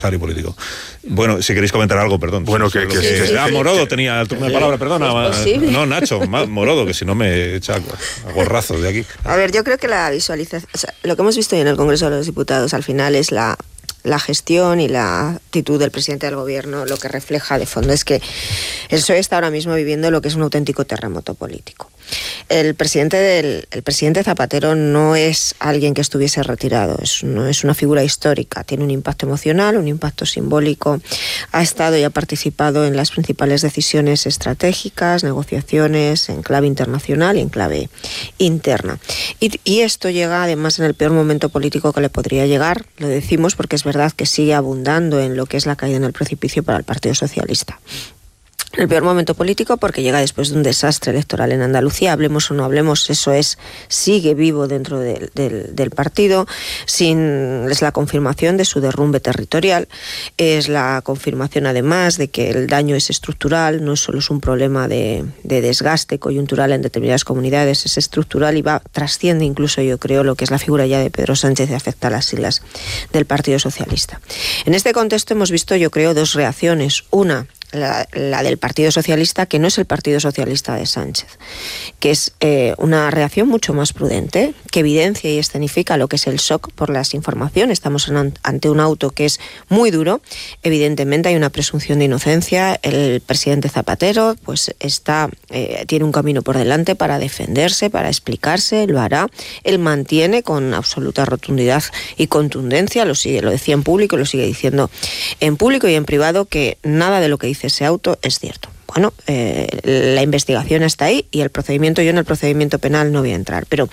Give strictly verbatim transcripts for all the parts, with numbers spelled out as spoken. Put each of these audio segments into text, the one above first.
político. Bueno, si queréis comentar algo, perdón. Bueno, que... que, que, que, que ah, Morodo tenía el turno de palabra, perdona. ¿Es no, Nacho, Morodo, que si no me echa a gorrazos de aquí. A ver, yo creo que la visualización... O sea, lo que hemos visto hoy en el Congreso de los Diputados al final es la... la gestión y la actitud del presidente del gobierno. Lo que refleja de fondo es que el P S O E está ahora mismo viviendo lo que es un auténtico terremoto político. El presidente del el presidente Zapatero no es alguien que estuviese retirado, es, no es una figura histórica, tiene un impacto emocional, un impacto simbólico, ha estado y ha participado en las principales decisiones estratégicas, negociaciones en clave internacional y en clave interna. Y, y esto llega además en el peor momento político que le podría llegar, lo decimos porque es verdad que sigue abundando en lo que es la caída en el precipicio para el Partido Socialista. El peor momento político porque llega después de un desastre electoral en Andalucía, hablemos o no hablemos, eso es, sigue vivo dentro de, de, del partido, sin, es la confirmación de su derrumbe territorial, es la confirmación además de que el daño es estructural, no solo es un problema de, de desgaste coyuntural en determinadas comunidades, es estructural y va, trasciende incluso, yo creo, lo que es la figura ya de Pedro Sánchez y afecta a las siglas del Partido Socialista. En este contexto hemos visto, yo creo, dos reacciones. Una, La, la del Partido Socialista, que no es el Partido Socialista de Sánchez, que es eh, una reacción mucho más prudente, que evidencia y escenifica lo que es el shock por las informaciones. Estamos en, ante un auto que es muy duro, evidentemente hay una presunción de inocencia, el presidente Zapatero pues está eh, tiene un camino por delante para defenderse, para explicarse, lo hará, él mantiene con absoluta rotundidad y contundencia, lo sigue, lo decía en público, lo sigue diciendo en público y en privado, que nada de lo que dice ese auto es cierto. Bueno, eh, la investigación está ahí y el procedimiento, yo en el procedimiento penal no voy a entrar, pero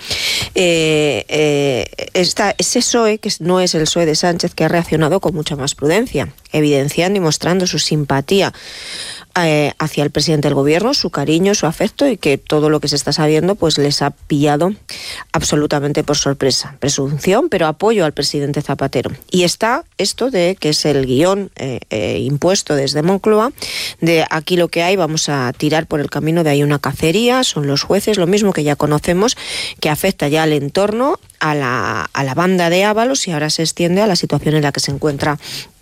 eh, eh, está ese P S O E, que no es el P S O E de Sánchez, que ha reaccionado con mucha más prudencia, evidenciando y mostrando su simpatía eh, hacia el presidente del gobierno, su cariño, su afecto, y que todo lo que se está sabiendo pues les ha pillado absolutamente por sorpresa. Presunción, pero apoyo al presidente Zapatero. Y está esto de que es el guión eh, eh, impuesto desde Moncloa, de aquí lo que hay, vamos a tirar por el camino de ahí una cacería, son los jueces, lo mismo que ya conocemos, que afecta ya al entorno, a la, a la banda de Ábalos, y ahora se extiende a la situación en la que se encuentra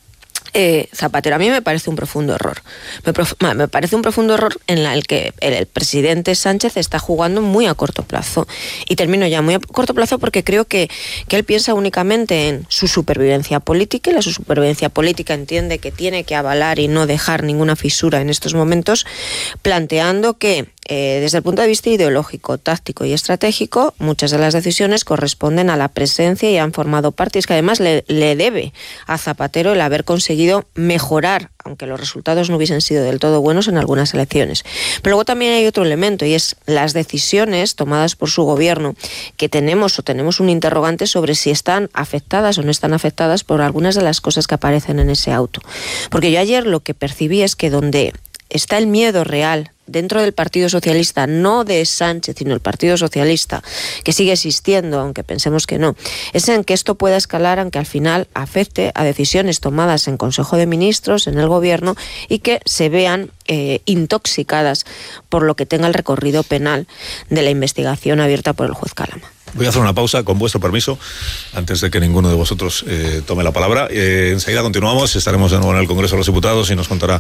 Eh, Zapatero. A mí me parece un profundo error. Me, prof, me parece un profundo error en el que el, el presidente Sánchez está jugando muy a corto plazo. Y termino ya muy a corto plazo porque creo que, que él piensa únicamente en su supervivencia política, y la su supervivencia política entiende que tiene que avalar y no dejar ninguna fisura en estos momentos, planteando que Eh, desde el punto de vista ideológico, táctico y estratégico, muchas de las decisiones corresponden a la presencia y han formado parte, y es que además le, le debe a Zapatero el haber conseguido mejorar, aunque los resultados no hubiesen sido del todo buenos en algunas elecciones. Pero luego también hay otro elemento, y es las decisiones tomadas por su gobierno, que tenemos o tenemos un interrogante sobre si están afectadas o no están afectadas por algunas de las cosas que aparecen en ese auto. Porque yo ayer lo que percibí es que donde está el miedo real dentro del Partido Socialista, no de Sánchez, sino el Partido Socialista, que sigue existiendo, aunque pensemos que no, es en que esto pueda escalar, aunque al final afecte a decisiones tomadas en Consejo de Ministros, en el Gobierno, y que se vean eh, intoxicadas por lo que tenga el recorrido penal de la investigación abierta por el juez Calama. Voy a hacer una pausa, con vuestro permiso, antes de que ninguno de vosotros eh, tome la palabra. Eh, enseguida continuamos, estaremos de nuevo en el Congreso de los Diputados y nos contará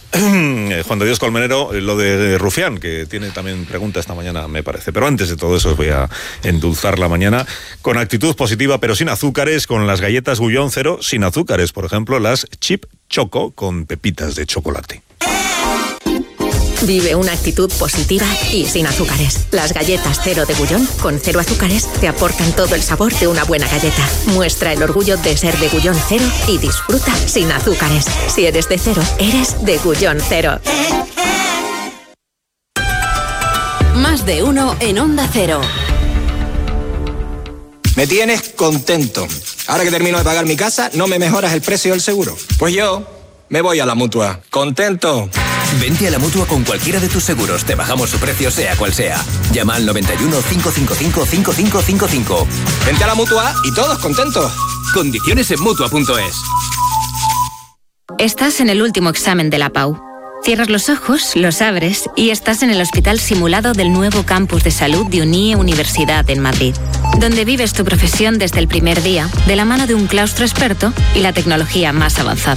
Juan de Dios Colmenero lo de Rufián, que tiene también pregunta esta mañana, me parece. Pero antes de todo eso os voy a endulzar la mañana con actitud positiva, pero sin azúcares, con las galletas Gullón Cero sin azúcares. Por ejemplo, las Chip Choco con pepitas de chocolate. Vive una actitud positiva y sin azúcares. Las galletas Cero de Gullón, con cero azúcares, te aportan todo el sabor de una buena galleta. Muestra el orgullo de ser de Gullón Cero y disfruta sin azúcares. Si eres de cero, eres de Gullón Cero. Más de uno en Onda Cero. Me tienes contento. Ahora que termino de pagar mi casa, ¿no me mejoras el precio del seguro? Pues yo me voy a la Mutua. ¿Contento? Vente a la Mutua con cualquiera de tus seguros. Te bajamos su precio, sea cual sea. Llama al noventa y uno, cinco cinco cinco, cinco cinco cinco cinco. Vente a la Mutua y todos contentos. Condiciones en Mutua punto es. Estás en el último examen de la P A U. Cierras los ojos, los abres y estás en el hospital simulado del nuevo campus de salud de UNIE Universidad en Madrid, donde vives tu profesión desde el primer día, de la mano de un claustro experto y la tecnología más avanzada.